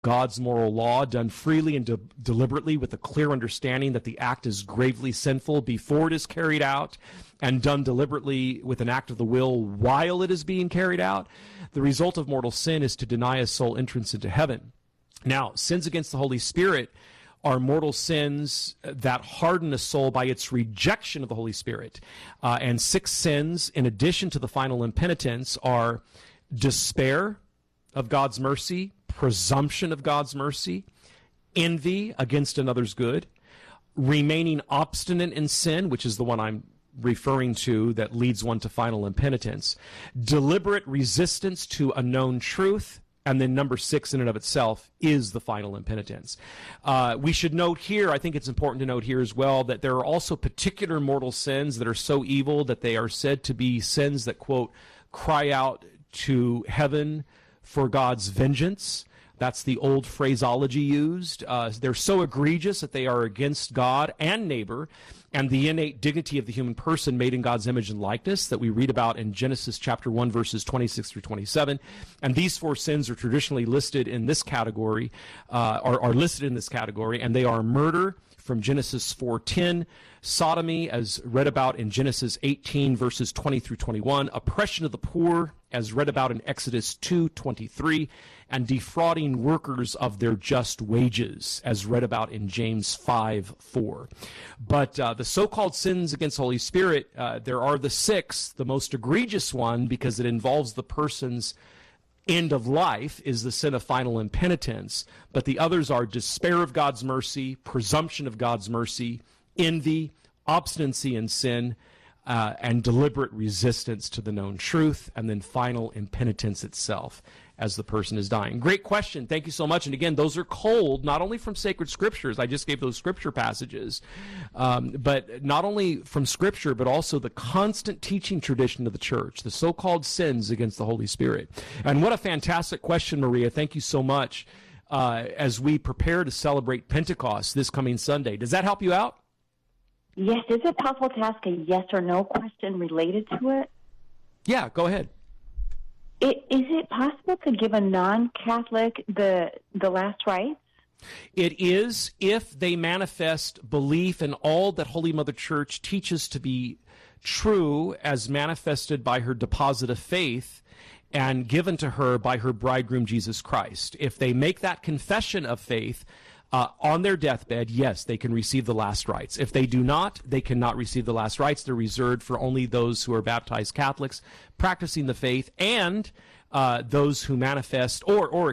God's moral law, done freely and deliberately with a clear understanding that the act is gravely sinful before it is carried out, and done deliberately with an act of the will while it is being carried out. The result of mortal sin is to deny a soul entrance into heaven. Now, sins against the Holy Spirit are mortal sins that harden a soul by its rejection of the Holy Spirit. And 6 sins, in addition to the final impenitence, are despair of God's mercy, presumption of God's mercy, envy against another's good, remaining obstinate in sin, which is the one I'm referring to that leads one to final impenitence, deliberate resistance to a known truth, and then number 6 in and of itself is the final impenitence. We should note here, I think it's important to note here as well, that there are also particular mortal sins that are so evil that they are said to be sins that, quote, cry out to heaven for God's vengeance. That's the old phraseology used. They're so egregious that they are against God and neighbor and the innate dignity of the human person made in God's image and likeness that we read about in Genesis chapter 1, verses 26 through 27. And these 4 sins are traditionally listed in this category, are listed in this category, and they are murder from Genesis 4:10, sodomy as read about in Genesis 18, verses 20 through 21, oppression of the poor as read about in Exodus 2:23, and defrauding workers of their just wages as read about in James 5:4. But the so-called sins against the Holy Spirit, there are the 6, the most egregious one because it involves the person's end of life is the sin of final impenitence, but the others are despair of God's mercy, presumption of God's mercy, envy, obstinacy in sin, and deliberate resistance to the known truth, and then final impenitence itself as the person is dying. Great question. Thank you so much. And again, those are culled not only from sacred scriptures. I just gave those scripture passages, but not only from scripture, but also the constant teaching tradition of the church, the so-called sins against the Holy Spirit. And what a fantastic question, Maria. Thank you so much. As we prepare to celebrate Pentecost this coming Sunday. Does that help you out? Yes. Is it possible to ask a yes or no question related to it? Yeah, go ahead. Is it possible to give a non-Catholic the last rites? It is if they manifest belief in all that Holy Mother Church teaches to be true as manifested by her deposit of faith and given to her by her bridegroom, Jesus Christ. If they make that confession of faith on their deathbed, yes, they can receive the last rites. If they do not, they cannot receive the last rites. They're reserved for only those who are baptized Catholics, practicing the faith, and those who manifest,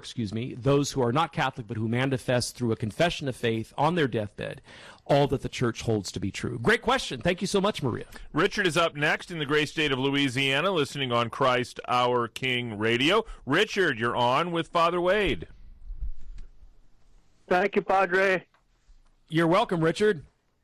those who are not Catholic but who manifest through a confession of faith on their deathbed all that the church holds to be true. Great question. Thank you so much, Maria. Richard is up next in the great state of Louisiana, listening on Christ Our King Radio. Richard, you're on with Father Wade. Thank you, Padre. You're welcome, Richard.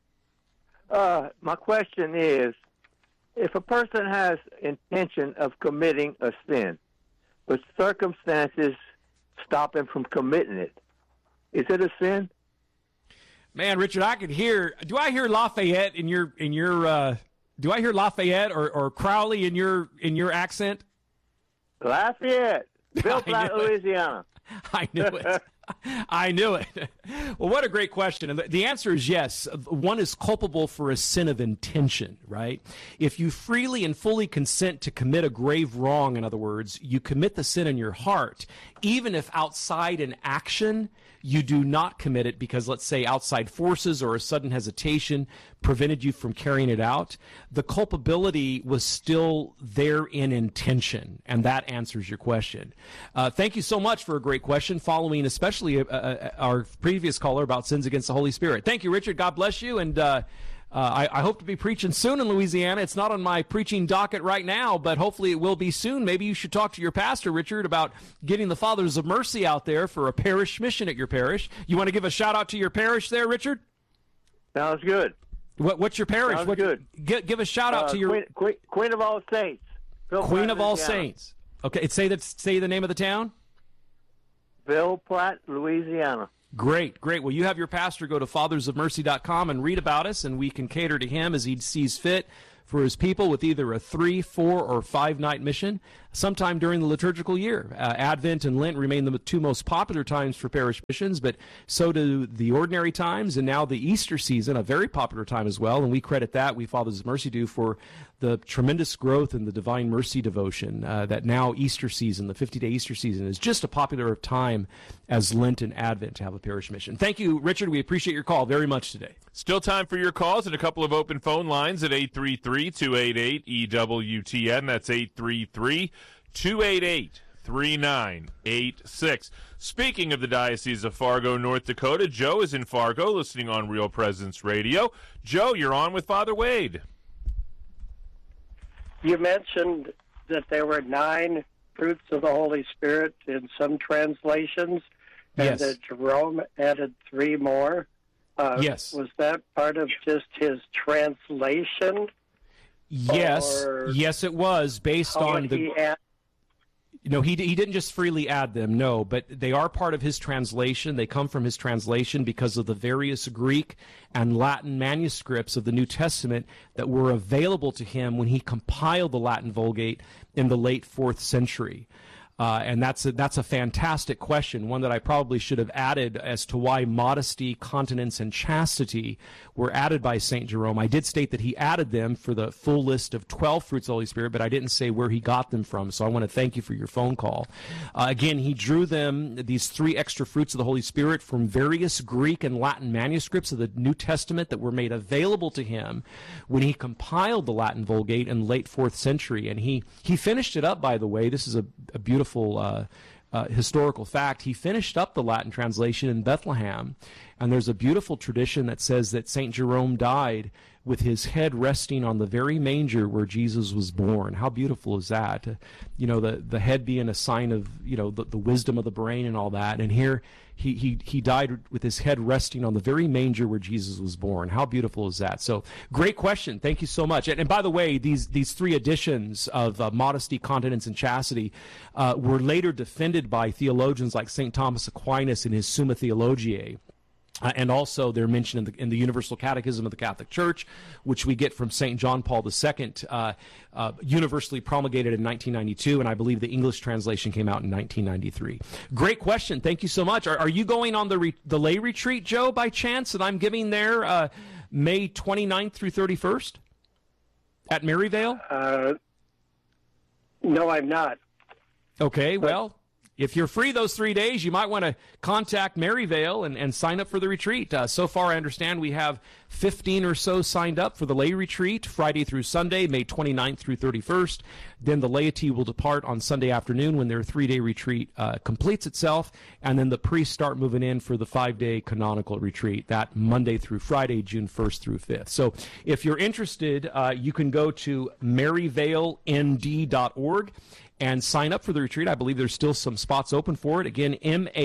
My question is, if a person has intention of committing a sin, but circumstances stop him from committing it, is it a sin? Man, Richard, I could hear. Do I hear Lafayette in your? Do I hear Lafayette or Crowley in your accent? Lafayette, Bill Platt, Louisiana. I knew it. I knew it. Well, what a great question. And the answer is yes. One is culpable for a sin of intention, right? If you freely and fully consent to commit a grave wrong, in other words, you commit the sin in your heart, even if outside an action you do not commit it because, let's say, outside forces or a sudden hesitation prevented you from carrying it out, the culpability was still there in intention, and that answers your question. Thank you so much for a great question, following especially our previous caller about sins against the Holy Spirit. Thank you, Richard. God bless you, and I hope to be preaching soon in Louisiana. It's not on my preaching docket right now, but hopefully it will be soon. Maybe you should talk to your pastor, Richard, about getting the Fathers of Mercy out there for a parish mission at your parish. You want to give a shout-out to your parish there, Richard? Sounds good. What's your parish? Sounds good. Give a shout-out to your... Queen of All Saints. Queen of All Saints. Okay, say the name of the town? Ville Platte, Louisiana. Great. Well, you have your pastor go to fathersofmercy.com and read about us, and we can cater to him as he sees fit for his people with either a 3, 4, or 5 night mission. sometime during the liturgical year. Advent and Lent remain the two most popular times for parish missions, but so do the ordinary times, and now the Easter season, a very popular time as well, and we credit that, we Fathers of Mercy do, for the tremendous growth in the Divine Mercy devotion, that now Easter season, the 50-day Easter season, is just a popular time as Lent and Advent to have a parish mission. Thank you, Richard. We appreciate your call very much today. Still time for your calls and a couple of open phone lines at 833-288-EWTN. That's 833-288-3986. Speaking of the Diocese of Fargo, North Dakota, Joe is in Fargo listening on Real Presence Radio. Joe, you're on with Father Wade. You mentioned that there were 9 fruits of the Holy Spirit in some translations, and that Jerome added 3 more. Yes. Was that part of just his translation? Yes. Yes, it was, based on the... No, he didn't just freely add them, no, but they are part of his translation. They come from his translation because of the various Greek and Latin manuscripts of the New Testament that were available to him when he compiled the Latin Vulgate in the late 4th century. And that's a fantastic question, one that I probably should have added as to why modesty, continence, and chastity were added by St. Jerome. I did state that he added them for the full list of 12 fruits of the Holy Spirit, but I didn't say where he got them from, so I want to thank you for your phone call. Again, he drew them, these 3 extra fruits of the Holy Spirit, from various Greek and Latin manuscripts of the New Testament that were made available to him when he compiled the Latin Vulgate in the late 4th century. And he finished it up, by the way. This is a beautiful historical fact. He finished up the Latin translation in Bethlehem, and there's a beautiful tradition that says that St. Jerome died with his head resting on the very manger where Jesus was born. How beautiful is that? You know, the head being a sign of, you know, the wisdom of the brain and all that. And here he died with his head resting on the very manger where Jesus was born. How beautiful is that? So, great question. Thank you so much. And by the way, these 3 editions of modesty, continence, and chastity were later defended by theologians like St. Thomas Aquinas in his Summa Theologiae. And also they're mentioned in the Universal Catechism of the Catholic Church, which we get from St. John Paul II, universally promulgated in 1992, and I believe the English translation came out in 1993. Great question. Thank you so much. Are you going on the lay retreat, Joe, by chance, that I'm giving there May 29th through 31st at Maryvale? No, I'm not. Okay, well... If you're free those 3 days, you might want to contact Maryvale and sign up for the retreat. So far, I understand we have 15 or so signed up for the lay retreat, Friday through Sunday, May 29th through 31st. Then the laity will depart on Sunday afternoon when their 3-day retreat completes itself, and then the priests start moving in for the 5-day canonical retreat, that Monday through Friday, June 1st through 5th. So if you're interested, you can go to maryvalend.org and sign up for the retreat. I believe there's still some spots open for it. Again,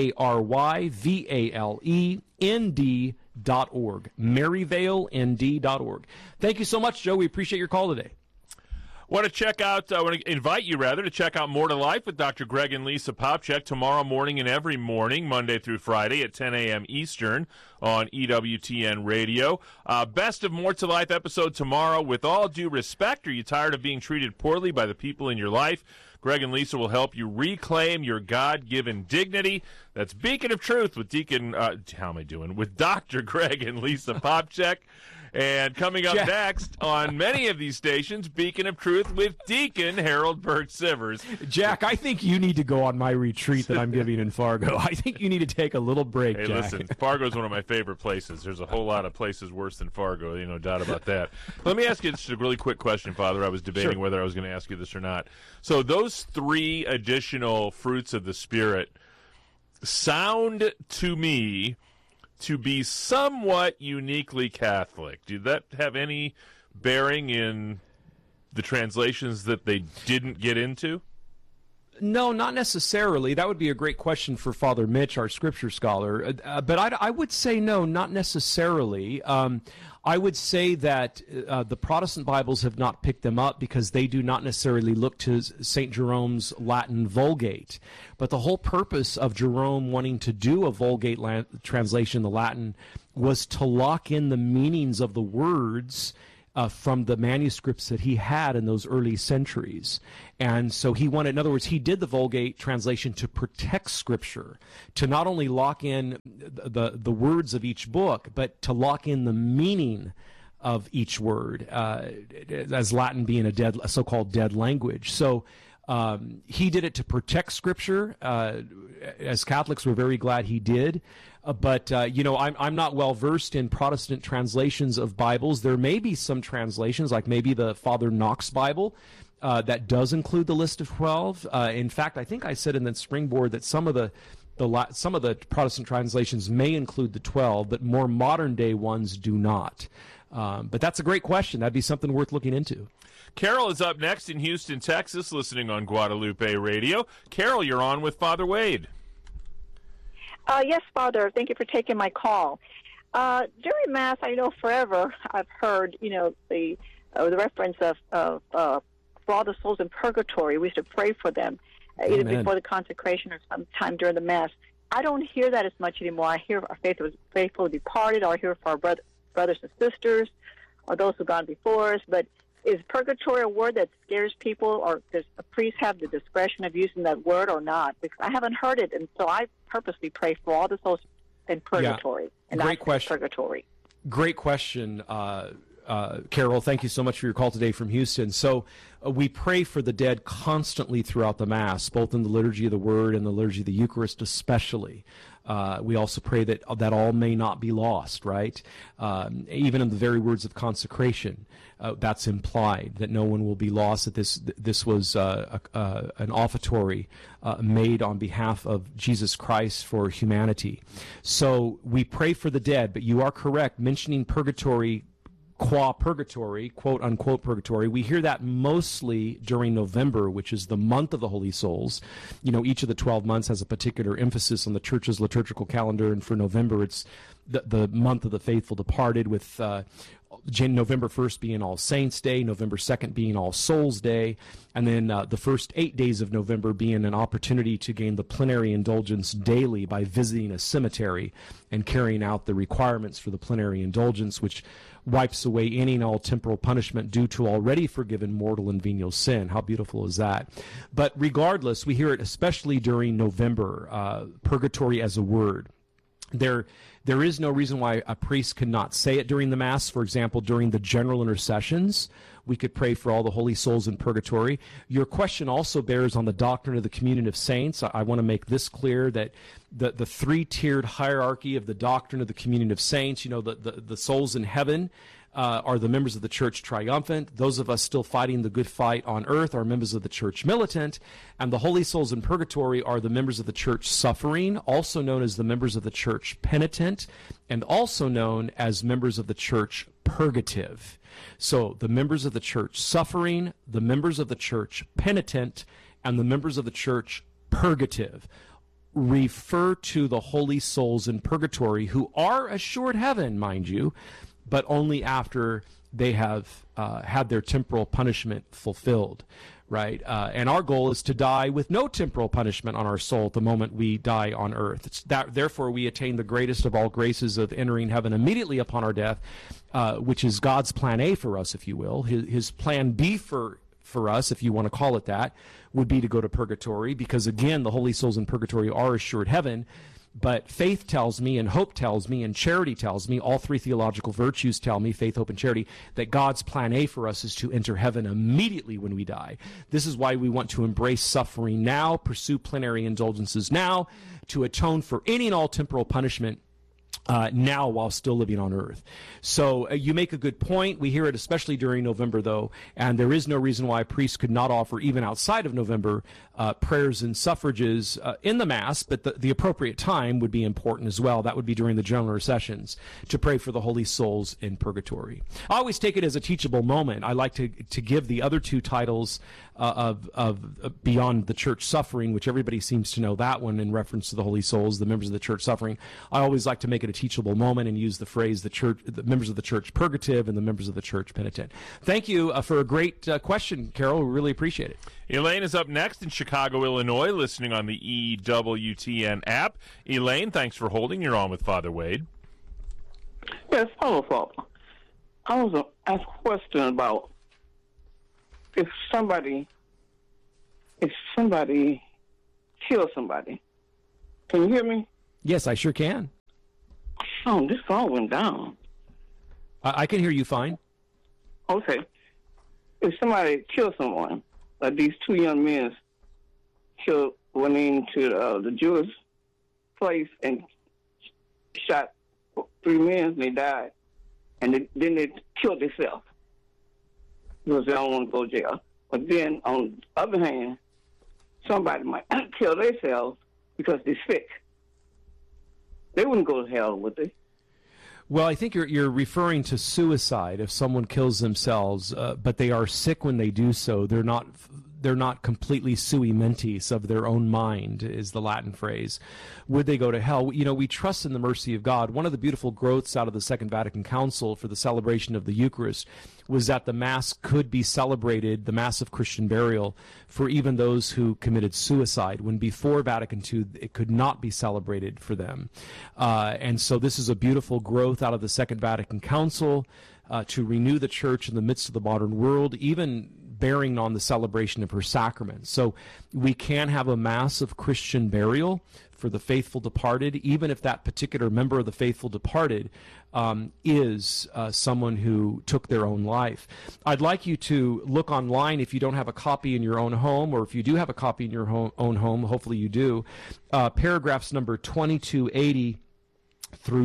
MaryValend.org. MaryValend.org. Thank you so much, Joe. We appreciate your call today. I want to invite you to check out More to Life with Dr. Greg and Lisa Popcak tomorrow morning and every morning, Monday through Friday at 10 a.m. Eastern on EWTN Radio. Best of More to Life episode tomorrow. With all due respect, are you tired of being treated poorly by the people in your life? Greg and Lisa will help you reclaim your God-given dignity. That's Beacon of Truth with with Dr. Greg and Lisa Popcak. And coming up next on many of these stations, Beacon of Truth with Deacon Harold Burke-Sivers. Jack, I think you need to go on my retreat that I'm giving in Fargo. I think you need to take a little break, Hey, Jack. Listen, Fargo's one of my favorite places. There's a whole lot of places worse than Fargo, no doubt about that. Let me ask you just a really quick question, Father. I was debating whether I was going to ask you this or not. So those 3 additional fruits of the Spirit sound to me to be somewhat uniquely Catholic. Did that have any bearing in the translations that they didn't get into? No, not necessarily. That would be a great question for Father Mitch, our scripture scholar. But I would say no, not necessarily. I would say that the Protestant Bibles have not picked them up because they do not necessarily look to St. Jerome's Latin Vulgate. But the whole purpose of Jerome wanting to do a Vulgate translation in the Latin was to lock in the meanings of the words from the manuscripts that he had in those early centuries. And so he wanted, in other words, he did the Vulgate translation to protect Scripture, to not only lock in the words of each book, but to lock in the meaning of each word, as Latin being a so-called dead language. So he did it to protect Scripture. As Catholics, we're very glad he did. But I'm not well versed in Protestant translations of Bibles. There may be some translations, like maybe the Father Knox Bible, that does include the list of 12. In fact, I think I said in the springboard that some of the Protestant translations may include the 12, but more modern day ones do not. But that's a great question. That'd be something worth looking into. Carol is up next in Houston, Texas, listening on Guadalupe Radio. Carol, you're on with Father Wade. Yes, Father. Thank you for taking my call. During Mass, I know forever I've heard, the reference of for all the souls in purgatory. We should pray for them, either before the consecration or sometime during the Mass. I don't hear that as much anymore. I hear our faithful departed, or I hear for our brothers and sisters, or those who've gone before us. But is purgatory a word that scares people, or does a priest have the discretion of using that word or not? Because I haven't heard it, and so I purposely pray for all the souls in purgatory. And great question. Purgatory. Great question, Carol. Thank you so much for your call today from Houston. So we pray for the dead constantly throughout the Mass, both in the Liturgy of the Word and the Liturgy of the Eucharist especially. We also pray that all may not be lost, right? Even in the very words of consecration, that's implied, that no one will be lost, that this was an offertory made on behalf of Jesus Christ for humanity. So we pray for the dead, but you are correct, mentioning purgatory, qua purgatory, quote unquote purgatory. We hear that mostly during November, which is the month of the Holy Souls. Each of the 12 months has a particular emphasis on the Church's liturgical calendar, and for November it's the month of the faithful departed, with November 1st being All Saints' Day, November 2nd being All Souls' Day, and then the first 8 days of November being an opportunity to gain the plenary indulgence daily by visiting a cemetery and carrying out the requirements for the plenary indulgence, which wipes away any and all temporal punishment due to already forgiven mortal and venial sin. How beautiful is that? But regardless, we hear it especially during November, purgatory as a word. There is no reason why a priest could not say it during the Mass. For example, during the general intercessions, we could pray for all the holy souls in purgatory. Your question also bears on the doctrine of the communion of saints. I want to make this clear, that the three-tiered hierarchy of the doctrine of the communion of saints, the souls in heaven are the members of the Church triumphant. Those of us still fighting the good fight on earth are members of the Church militant. And the holy souls in purgatory are the members of the Church suffering, also known as the members of the Church penitent, and also known as members of the Church purgative. So the members of the Church suffering, the members of the Church penitent, and the members of the Church purgative refer to the holy souls in purgatory, who are assured heaven, mind you, but only after they have had their temporal punishment fulfilled, right? And our goal is to die with no temporal punishment on our soul at the moment we die on earth. Therefore, we attain the greatest of all graces of entering heaven immediately upon our death, which is God's plan A for us, if you will. His plan B for us, if you want to call it that, would be to go to purgatory, because, again, the holy souls in purgatory are assured heaven. But faith tells me, and hope tells me, and charity tells me, all three theological virtues tell me, faith, hope, and charity, that God's plan A for us is to enter heaven immediately when we die. This is why we want to embrace suffering now, pursue plenary indulgences now, to atone for any and all temporal punishment now while still living on earth. So you make a good point. We hear it especially during November, though, and there is no reason why a priest could not offer, even outside of November, prayers and suffrages in the Mass, but the appropriate time would be important as well. That would be during the general intercessions, to pray for the holy souls in purgatory. I always take it as a teachable moment. I like to give the other two titles of Beyond the Church Suffering, which everybody seems to know that one in reference to the holy souls, the members of the Church suffering. I always like to make it a teachable moment and use the phrase the members of the Church purgative and the members of the Church penitent. Thank you for a great question, Carol. We really appreciate it. Elaine is up next in Chicago, Illinois, listening on the EWTN app. Elaine, thanks for holding. You're on with Father Wade. Yes, hello, Father. I was asked a question about if somebody kills somebody. Can you hear me? Yes, I sure can. Oh, this phone went down. I can hear you fine. Okay. If somebody kills someone, like these two young men went into the Jewish place and shot 3 men and they died, and then they killed themselves because they don't want to go to jail. But then, on the other hand, somebody might kill themselves because they're sick. They wouldn't go to hell, would they? Well, I think you're referring to suicide. If someone kills themselves, but they are sick when they do so, they're not completely sui mentis of their own mind, is the Latin phrase. Would they go to hell? You know, we trust in the mercy of God. One of the beautiful growths out of the Second Vatican Council for the celebration of the Eucharist was that the Mass could be celebrated, the Mass of Christian burial, for even those who committed suicide, when before Vatican II it could not be celebrated for them. And so this is a beautiful growth out of the Second Vatican Council to renew the Church in the midst of the modern world, even bearing on the celebration of her sacraments. So we can have a Mass of Christian burial for the faithful departed, even if that particular member of the faithful departed is someone who took their own life. I'd like you to look online if you don't have a copy in your own home, or if you do have a copy in your own home, hopefully you do, paragraphs number 2280 through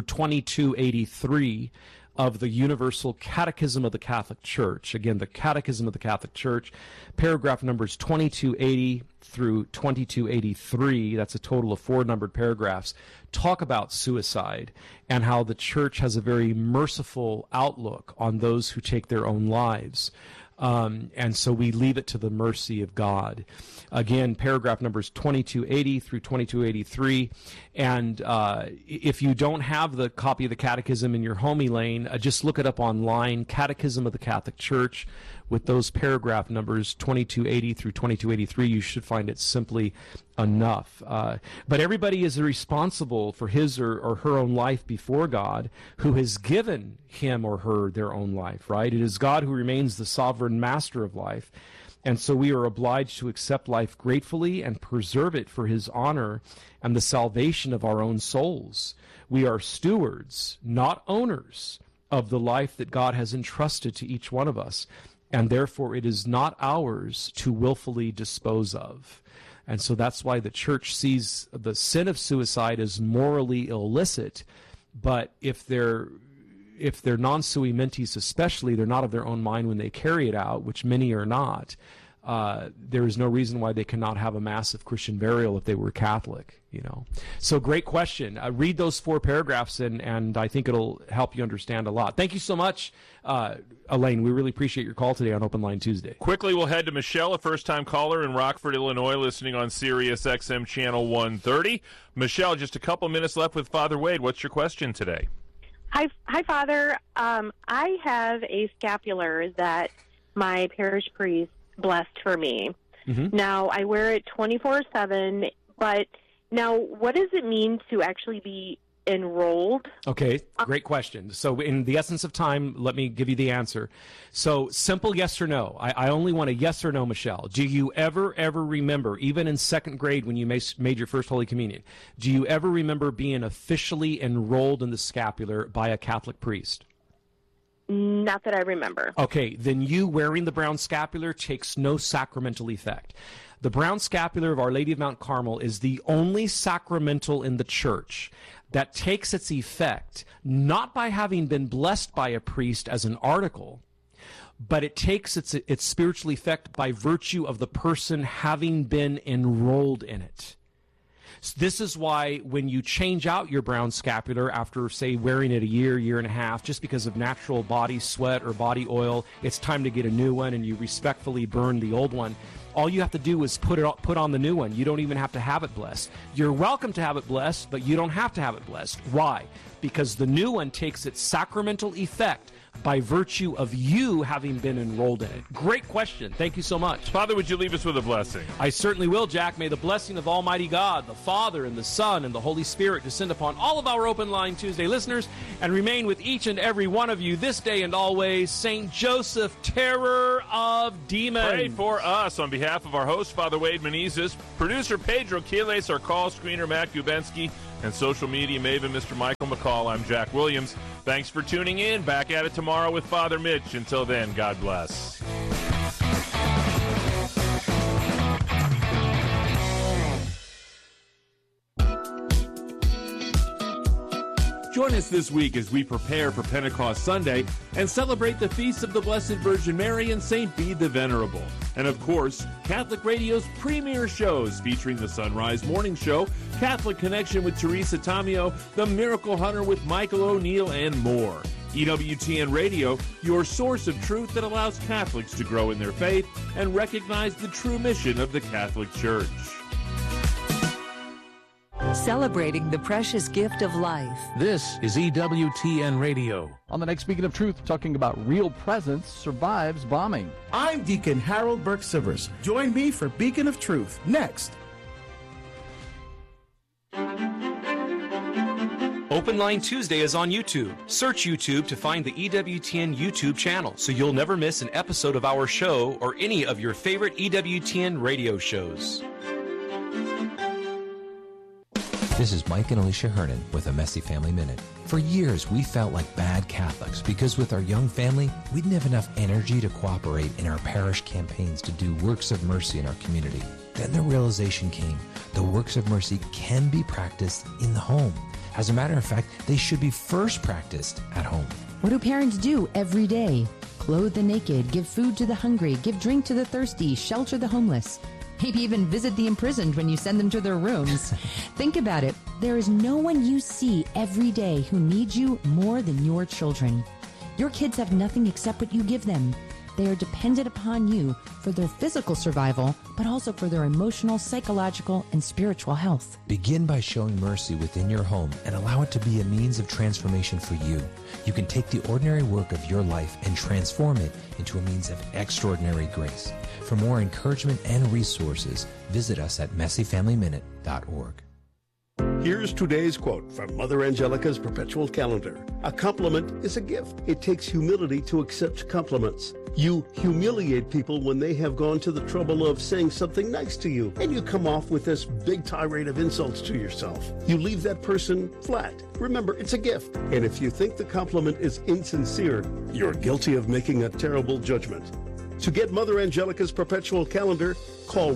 2283 of the Universal Catechism of the Catholic Church. Again, the Catechism of the Catholic Church, paragraph numbers 2280 through 2283, that's a total of 4 numbered paragraphs, talk about suicide and how the Church has a very merciful outlook on those who take their own lives. And so we leave it to the mercy of God. Again, paragraph numbers 2280 through 2283. And if you don't have the copy of the Catechism in your home, Elaine, just look it up online, Catechism of the Catholic Church, with those paragraph numbers 2280 through 2283. You should find it simply enough. But everybody is responsible for his or her own life before God, who has given him or her their own life, right? It is God who remains the sovereign master of life. And so we are obliged to accept life gratefully and preserve it for his honor and the salvation of our own souls. We are stewards, not owners, of the life that God has entrusted to each one of us. And therefore it is not ours to willfully dispose of. And so that's why the Church sees the sin of suicide as morally illicit. But if they're non sui mentis, especially, they're not of their own mind when they carry it out, which many are not, there is no reason why they cannot have a Mass of Christian burial if they were Catholic, you know. So great question. Read those 4 paragraphs, and I think it'll help you understand a lot. Thank you so much, Elaine. We really appreciate your call today on Open Line Tuesday. Quickly, we'll head to Michelle, a first-time caller in Rockford, Illinois, listening on Sirius XM Channel 130. Michelle, just a couple minutes left with Father Wade. What's your question today? Hi, Father. I have a scapular that my parish priest blessed for me. Mm-hmm. Now, I wear it 24/7, but now what does it mean to actually be enrolled? Okay, great question. So in the essence of time, let me give you the answer. So simple yes or no. I only want a yes or no, Michelle. Do you ever remember, even in 2nd grade when you made your first Holy Communion, do you ever remember being officially enrolled in the scapular by a Catholic priest? Not that I remember. Okay, then you wearing the brown scapular takes no sacramental effect. The brown scapular of Our Lady of Mount Carmel is the only sacramental in the Church that takes its effect not by having been blessed by a priest as an article, but it takes its spiritual effect by virtue of the person having been enrolled in it. This is why when you change out your brown scapular after, say, wearing it a year and a half, just because of natural body sweat or body oil, it's time to get a new one, and you respectfully burn the old one. All you have to do is put on the new one. You don't even have to have it blessed. You're welcome to have it blessed, but you don't have to have it blessed. Why? Because the new one takes its sacramental effect by virtue of you having been enrolled in it? Great question. Thank you so much. Father, would you leave us with a blessing? I certainly will, Jack. May the blessing of Almighty God, the Father, and the Son, and the Holy Spirit descend upon all of our Open Line Tuesday listeners and remain with each and every one of you this day and always. St. Joseph, terror of demons. Pray for us on behalf of our host, Father Wade Menezes, producer Pedro Quiles, our call screener Matt Gubensky, and social media maven Mr. Michael McCall. I'm Jack Williams. Thanks for tuning in. Back at it tomorrow with Father Mitch. Until then, God bless. Join us this week as we prepare for Pentecost Sunday and celebrate the feasts of the Blessed Virgin Mary and St. Bede the Venerable. And of course, Catholic Radio's premier shows featuring the Sunrise Morning Show, Catholic Connection with Teresa Tamio, The Miracle Hunter with Michael O'Neill, and more. EWTN Radio, your source of truth that allows Catholics to grow in their faith and recognize the true mission of the Catholic Church. Celebrating the precious gift of life. This is EWTN Radio. On the next Beacon of Truth, talking about real presence survives bombing. I'm Deacon Harold Burke-Sivers. Join me for Beacon of Truth next. Open Line Tuesday is on YouTube. Search YouTube to find the EWTN YouTube channel so you'll never miss an episode of our show or any of your favorite EWTN radio shows. This is Mike and Alicia Hernan with a Messy Family Minute. For years, we felt like bad Catholics because with our young family, we didn't have enough energy to cooperate in our parish campaigns to do works of mercy in our community. Then the realization came, the works of mercy can be practiced in the home. As a matter of fact, they should be first practiced at home. What do parents do every day? Clothe the naked, give food to the hungry, give drink to the thirsty, shelter the homeless. Maybe even visit the imprisoned when you send them to their rooms. Think about it. There is no one you see every day who needs you more than your children. Your kids have nothing except what you give them. They are dependent upon you for their physical survival, but also for their emotional, psychological, and spiritual health. Begin by showing mercy within your home and allow it to be a means of transformation for you. You can take the ordinary work of your life and transform it into a means of extraordinary grace. For more encouragement and resources, visit us at messyfamilyminute.org. Here's today's quote from Mother Angelica's Perpetual Calendar. A compliment is a gift. It takes humility to accept compliments. You humiliate people when they have gone to the trouble of saying something nice to you, and you come off with this big tirade of insults to yourself. You leave that person flat. Remember, it's a gift. And if you think the compliment is insincere, you're guilty of making a terrible judgment. To get Mother Angelica's Perpetual Calendar, call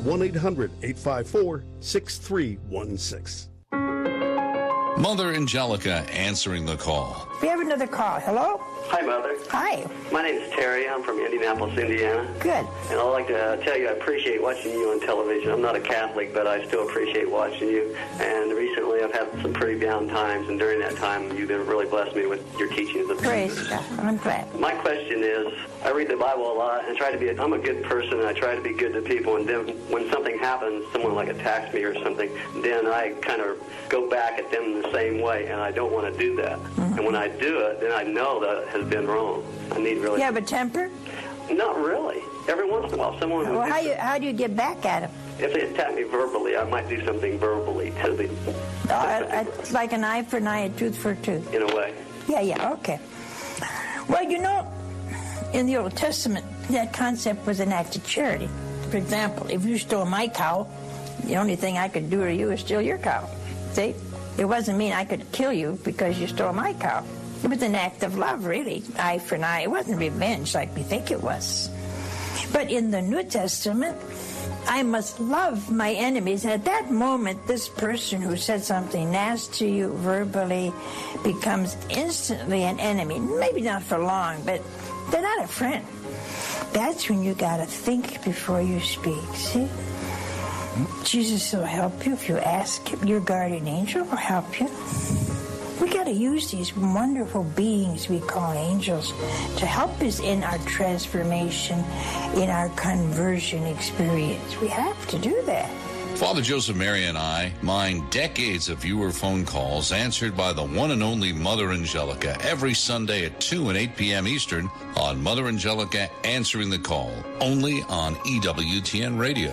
1-800-854-6316. Mother Angelica answering the call. We have another call. Hello? Hi, Mother. Hi. My name is Terry. I'm from Indianapolis, Indiana. Good. And I'd like to tell you I appreciate watching you on television. I'm not a Catholic, but I still appreciate watching you. And recently I've had some pretty down times, and during that time you've been really blessed me with your teachings. Praise God. I'm glad. My question is, I read the Bible a lot and I'm a good person, and I try to be good to people, and then when something happens, someone like attacks me or something, then I kind of go back at them in the same way, and I don't want to do that. Mm-hmm. And when I do it, then I know that it has been wrong. I need really... You have a temper? Not really. Every once in a while, someone... Well, how do you get back at them? If they attack me verbally, I might do something verbally to them. Like an eye for an eye, a tooth for a tooth. In a way. Yeah, okay. Well, you know, in the Old Testament, that concept was an act of charity. For example, if you stole my cow, the only thing I could do to you is steal your cow. See? It wasn't mean I could kill you because you stole my cow. It was an act of love, really, eye for an eye. It wasn't revenge like we think it was. But in the New Testament, I must love my enemies. At that moment, this person who said something nasty to you verbally becomes instantly an enemy. Maybe not for long, but they're not a friend. That's when you got to think before you speak, see? Jesus will help you if you ask him. Your guardian angel will help you. We got to use these wonderful beings we call angels to help us in our transformation, in our conversion experience. We have to do that. Father Joseph Mary and I mine decades of viewer phone calls answered by the one and only Mother Angelica every Sunday at 2 and 8 p.m. Eastern on Mother Angelica Answering the Call, only on EWTN Radio.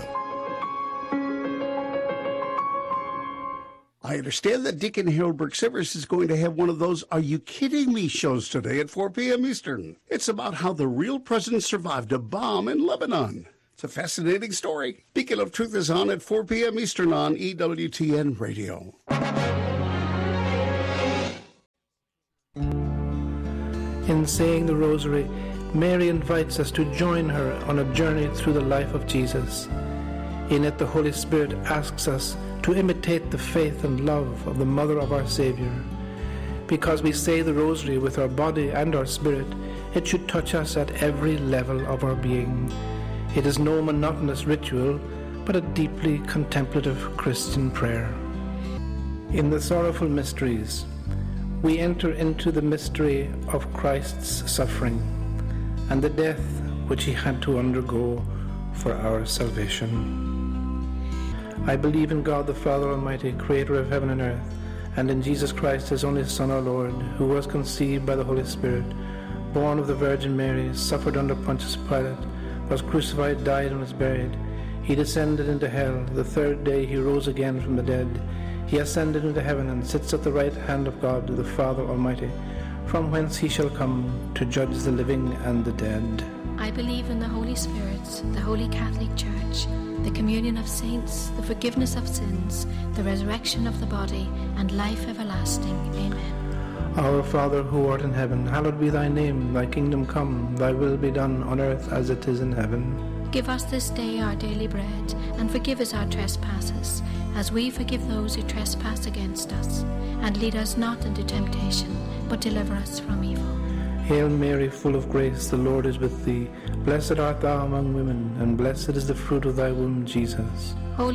I understand that Deacon Harold Burke-Sivers is going to have one of those Are You Kidding Me shows today at 4 p.m. Eastern. It's about how the real president survived a bomb in Lebanon. It's a fascinating story. Beacon of Truth is on at 4 p.m. Eastern on EWTN Radio. In saying the Rosary, Mary invites us to join her on a journey through the life of Jesus. In it, the Holy Spirit asks us to imitate the faith and love of the Mother of our Savior. Because we say the Rosary with our body and our spirit, it should touch us at every level of our being. It is no monotonous ritual, but a deeply contemplative Christian prayer. In the sorrowful mysteries, we enter into the mystery of Christ's suffering and the death which he had to undergo for our salvation. I believe in God the Father Almighty, creator of heaven and earth, and in Jesus Christ, his only Son, our Lord, who was conceived by the Holy Spirit, born of the Virgin Mary, suffered under Pontius Pilate, was crucified, died, and was buried. He descended into hell. The third day he rose again from the dead. He ascended into heaven and sits at the right hand of God, the Father Almighty, from whence he shall come to judge the living and the dead. I believe in the Holy Spirit, the Holy Catholic Church, the communion of saints, the forgiveness of sins, the resurrection of the body, and life everlasting. Amen. Our Father, who art in heaven, hallowed be thy name. Thy kingdom come, thy will be done on earth as it is in heaven. Give us this day our daily bread, and forgive us our trespasses, as we forgive those who trespass against us. And lead us not into temptation, but deliver us from evil. Hail Mary, full of grace, the Lord is with thee. Blessed art thou among women, and blessed is the fruit of thy womb, Jesus.